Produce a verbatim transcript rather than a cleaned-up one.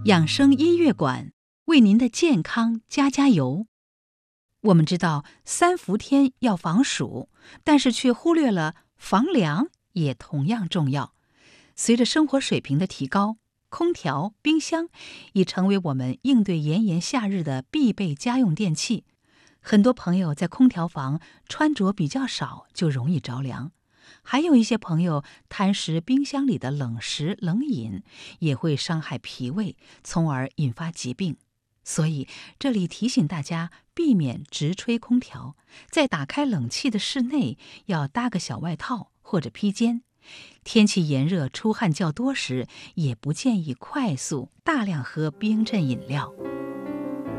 养生音乐馆为您的健康加加油。我们知道三伏天要防暑，但是却忽略了防凉也同样重要。随着生活水平的提高，空调、冰箱已成为我们应对炎炎夏日的必备家用电器。很多朋友在空调房穿着比较少，就容易着凉。还有一些朋友贪食冰箱里的冷食冷饮，也会伤害脾胃，从而引发疾病。所以这里提醒大家避免直吹空调，在打开冷气的室内要搭个小外套或者披肩。天气炎热出汗较多时，也不建议快速大量喝冰镇饮料。